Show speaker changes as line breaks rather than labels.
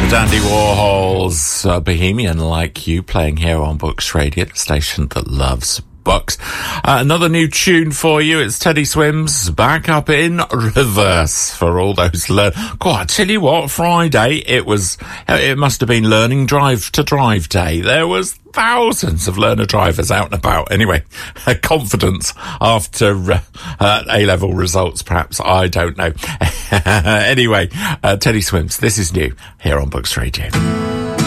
Andy Warhol's Bohemian Like You, playing here on Books Radio, the station that loves books. Another new tune for you. It's Teddy Swims, Back Up in Reverse, for all those God, I tell you what, Friday, it must have been Learning Drive to Drive Day. There was thousands of learner drivers out and about. Anyway, confidence after A-level results, perhaps. I don't know. Anyway, Teddy Swims, this is new here on Books Radio.